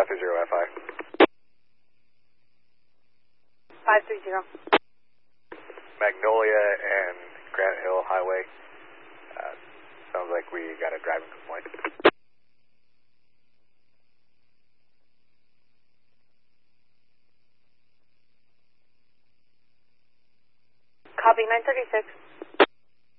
530 FI. 530. Magnolia and Granite Hill Highway. Sounds like we got a driving complaint. Copy 936.